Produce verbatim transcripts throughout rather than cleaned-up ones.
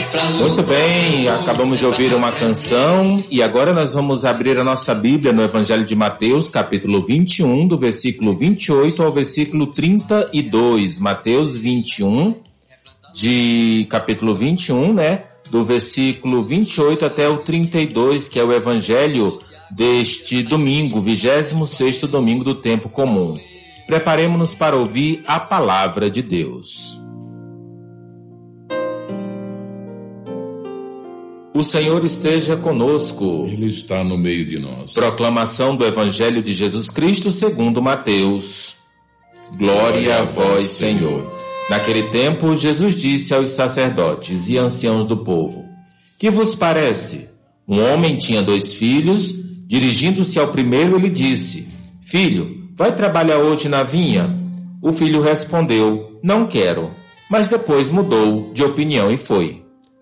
Muito bem, acabamos de ouvir uma canção e agora nós vamos abrir a nossa Bíblia no Evangelho de Mateus, capítulo vinte e um, do versículo vinte e oito ao versículo trinta e dois. Mateus vinte e um, de capítulo vinte e um, né? Do versículo vinte e oito até o trinta e dois, que é o Evangelho deste domingo, vigésimo sexto domingo do tempo comum. Preparemo-nos para ouvir a palavra de Deus. O Senhor esteja conosco. Ele está no meio de nós. Proclamação do Evangelho de Jesus Cristo segundo Mateus. Glória a vós, Senhor. Naquele tempo, Jesus disse aos sacerdotes e anciãos do povo: Que vos parece? Um homem tinha dois filhos. Dirigindo-se ao primeiro, ele disse: Filho, vai trabalhar hoje na vinha? O filho respondeu: Não quero. Mas depois mudou de opinião e foi.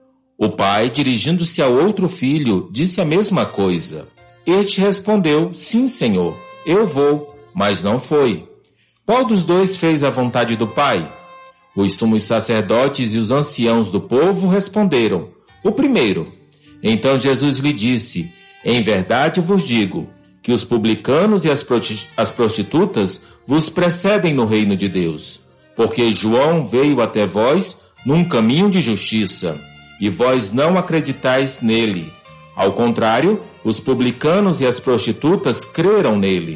O pai, dirigindo-se ao outro filho, disse a mesma coisa. Este respondeu: Sim, senhor, eu vou, mas não foi. Qual dos dois fez a vontade do pai? Os sumos sacerdotes e os anciãos do povo responderam: O primeiro. Então Jesus lhe disse: Em verdade vos digo, que os publicanos e as prostitutas vos precedem no reino de Deus. Porque João veio até vós num caminho de justiça, e vós não acreditais nele. Ao contrário, os publicanos e as prostitutas creram nele.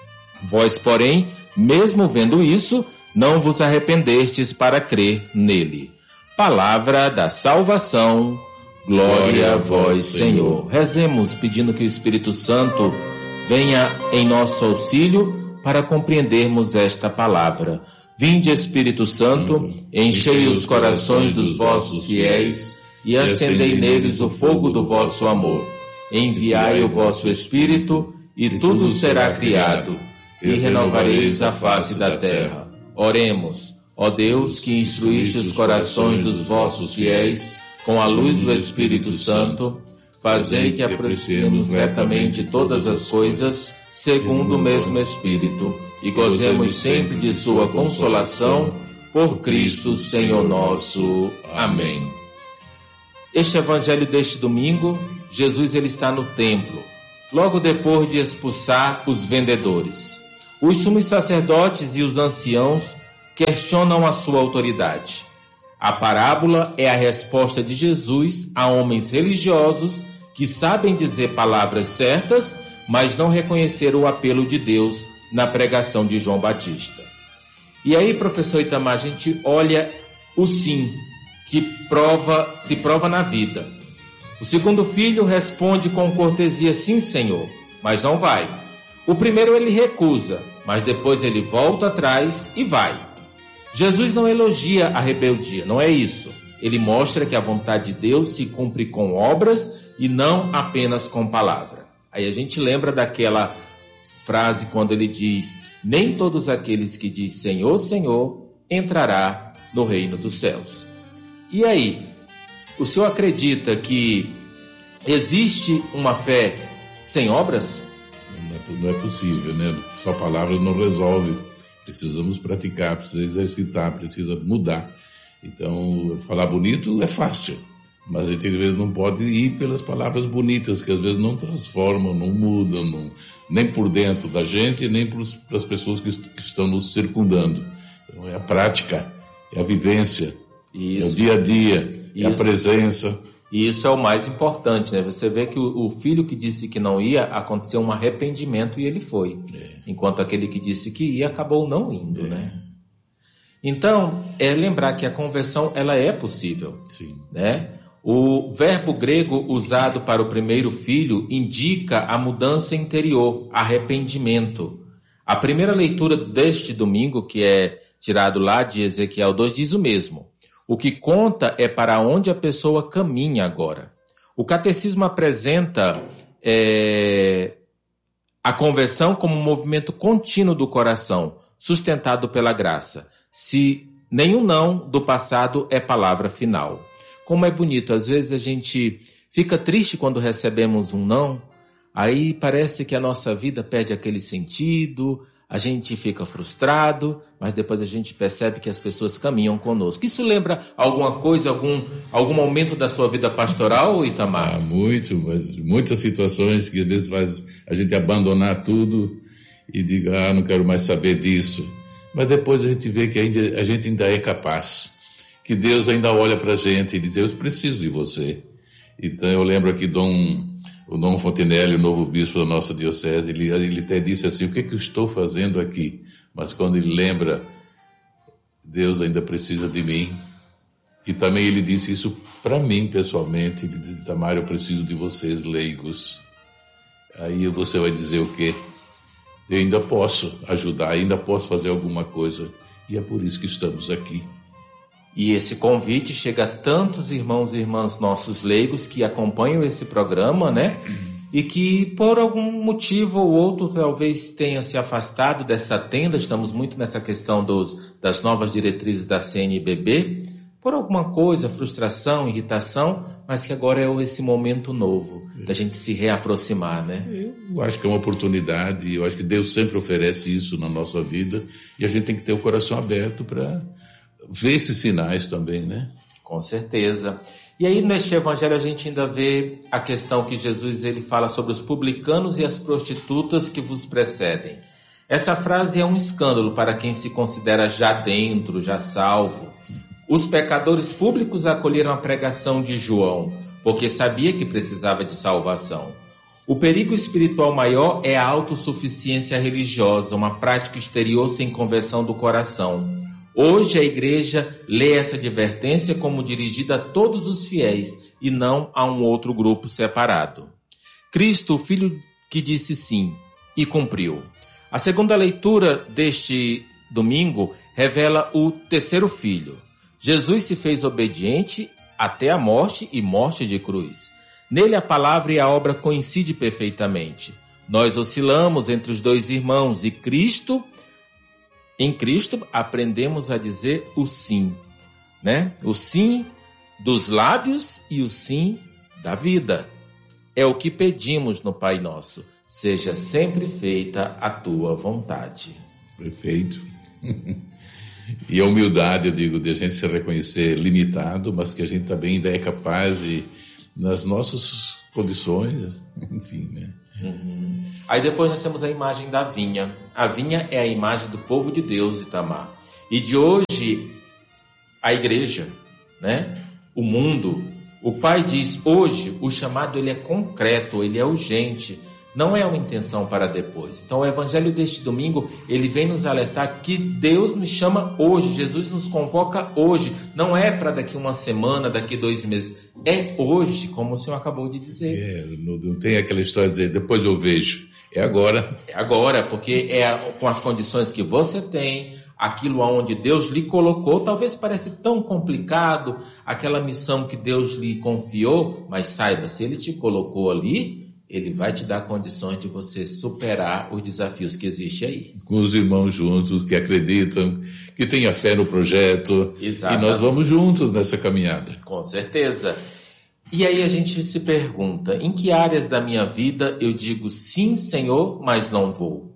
Vós, porém, mesmo vendo isso, não vos arrependestes para crer nele. Palavra da salvação. Glória a vós, Senhor. Rezemos pedindo que o Espírito Santo venha em nosso auxílio para compreendermos esta palavra. Vinde, Espírito Santo, enchei os corações dos vossos fiéis e acendei neles o fogo do vosso amor. Enviai o vosso Espírito, e tudo será criado, e renovareis a face da terra. Oremos, ó Deus, que instruíste os corações dos vossos fiéis com a luz do Espírito Santo, fazei que apreciemos retamente todas as coisas, segundo o mesmo Espírito, e gozemos sempre de sua consolação, por Cristo Senhor nosso. Amém. Este evangelho deste domingo, Jesus ele está no templo, logo depois de expulsar os vendedores. Os sumos sacerdotes e os anciãos questionam a sua autoridade. A parábola é a resposta de Jesus a homens religiosos que sabem dizer palavras certas, mas não reconheceram o apelo de Deus na pregação de João Batista. E aí, professor Itamar, a gente olha o sim, que prova, se prova na vida. O segundo filho responde com cortesia: Sim, senhor, mas não vai. O primeiro ele recusa, mas depois ele volta atrás e vai. Jesus não elogia a rebeldia, não é isso. Ele mostra que a vontade de Deus se cumpre com obras e não apenas com palavra. Aí a gente lembra daquela frase quando ele diz: Nem todos aqueles que diz Senhor, Senhor, entrará no reino dos céus. E aí, o senhor acredita que existe uma fé sem obras? Não é possível, né? Só palavra não resolve. Precisamos praticar, precisa exercitar, precisa mudar. Então, falar bonito é fácil, mas a gente às vezes não pode ir pelas palavras bonitas, que às vezes não transformam, não mudam, não, nem por dentro da gente, nem para as pessoas que, que estão nos circundando. Então, é a prática, é a vivência. Isso. É o dia a dia, Isso. é a presença. E isso é o mais importante, né? Você vê que o, o filho que disse que não ia, aconteceu um arrependimento e ele foi. É. Enquanto aquele que disse que ia, acabou não indo, é. né? Então, é lembrar que a conversão, ela é possível. Sim. Né? O verbo grego usado para o primeiro filho indica a mudança interior, arrependimento. A primeira leitura deste domingo, que é tirado lá de Ezequiel dois, diz o mesmo. O que conta é para onde a pessoa caminha agora. O catecismo apresenta é, a conversão como um movimento contínuo do coração, sustentado pela graça. Se nenhum não do passado é palavra final. Como é bonito, às vezes a gente fica triste quando recebemos um não, aí parece que a nossa vida perde aquele sentido, a gente fica frustrado, mas depois a gente percebe que as pessoas caminham conosco. Isso lembra alguma coisa, algum, algum momento da sua vida pastoral, Itamar? Ah, muito, mas muitas situações que às vezes faz a gente abandonar tudo e diga, ah, não quero mais saber disso. Mas depois a gente vê que ainda, a gente ainda é capaz, que Deus ainda olha para a gente e diz, eu preciso de você. Então eu lembro aqui Dom, o Dom Fontenelle, o novo bispo da nossa diocese, ele, ele até disse assim, o que, é que eu estou fazendo aqui? Mas quando ele lembra, Deus ainda precisa de mim. E também ele disse isso para mim pessoalmente, ele disse, Itamar, eu preciso de vocês, leigos. Aí você vai dizer o quê? Eu ainda posso ajudar, ainda posso fazer alguma coisa. E é por isso que estamos aqui. E esse convite chega a tantos irmãos e irmãs nossos leigos que acompanham esse programa, né? E que por algum motivo ou outro talvez tenha se afastado dessa tenda. Estamos muito nessa questão dos, das novas diretrizes da C N B B. Por alguma coisa, frustração, irritação, mas que agora é esse momento novo da gente se reaproximar, né? Eu acho que é uma oportunidade, eu acho que Deus sempre oferece isso na nossa vida e a gente tem que ter o coração aberto para ver esses sinais também, né? Com certeza. E aí neste evangelho a gente ainda vê a questão que Jesus ele fala sobre os publicanos e as prostitutas que vos precedem. Essa frase é um escândalo para quem se considera já dentro, já salvo. Os pecadores públicos acolheram a pregação de João, porque sabia que precisava de salvação. O perigo espiritual maior é a autossuficiência religiosa, uma prática exterior sem conversão do coração. Hoje a igreja lê essa advertência como dirigida a todos os fiéis e não a um outro grupo separado. Cristo, o Filho que disse sim e cumpriu. A segunda leitura deste domingo revela o terceiro filho. Jesus se fez obediente até a morte e morte de cruz. Nele a palavra e a obra coincidem perfeitamente. Nós oscilamos entre os dois irmãos e Cristo, em Cristo aprendemos a dizer o sim, né? O sim dos lábios e o sim da vida. É o que pedimos no Pai Nosso. Seja sempre feita a tua vontade. Perfeito. E a humildade, eu digo, de a gente se reconhecer limitado, mas que a gente também ainda é capaz de, nas nossas condições, enfim, né? Uhum. Aí depois nós temos a imagem da vinha. A vinha é a imagem do povo de Deus, Itamar. E de hoje, a igreja, né? O mundo. O Pai diz, hoje, o chamado ele é concreto, ele é urgente. Não é uma intenção para depois. Então o evangelho deste domingo, ele vem nos alertar que Deus nos chama hoje, Jesus nos convoca hoje. Não é para daqui uma semana, daqui dois meses. É hoje, como o senhor acabou de dizer. É, não, não tem aquela história de dizer, depois eu vejo. É agora. É agora, porque é com as condições que você tem, aquilo aonde Deus lhe colocou. Talvez pareça tão complicado, aquela missão que Deus lhe confiou, mas saiba, se Ele te colocou ali, Ele vai te dar condições de você superar os desafios que existem aí. Com os irmãos juntos, que acreditam, que tenham fé no projeto. Exatamente. E nós vamos juntos nessa caminhada. Com certeza. E aí a gente se pergunta, em que áreas da minha vida eu digo sim, Senhor, mas não vou?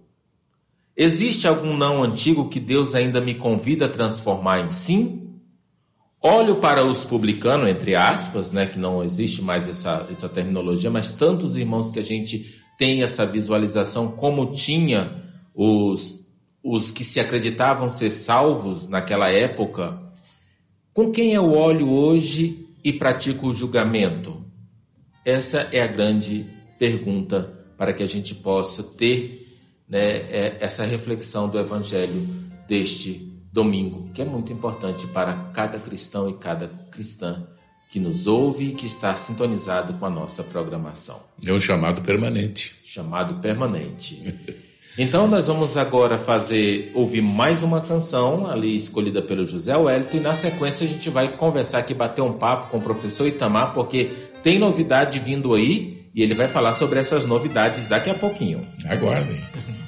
Existe algum não antigo que Deus ainda me convida a transformar em sim? Olho para os publicanos, entre aspas, né, que não existe mais essa, essa terminologia, mas tantos irmãos que a gente tem essa visualização, como tinha os, os que se acreditavam ser salvos naquela época. Com quem eu olho hoje e pratico o julgamento? Essa é a grande pergunta para que a gente possa ter, né, essa reflexão do Evangelho deste domingo, que é muito importante para cada cristão e cada cristã que nos ouve e que está sintonizado com a nossa programação. É um chamado permanente. Chamado permanente. Então nós vamos agora fazer, ouvir mais uma canção ali escolhida pelo José Wellington e na sequência a gente vai conversar aqui, bater um papo com o professor Itamar, porque tem novidade vindo aí e ele vai falar sobre essas novidades daqui a pouquinho. Aguardem.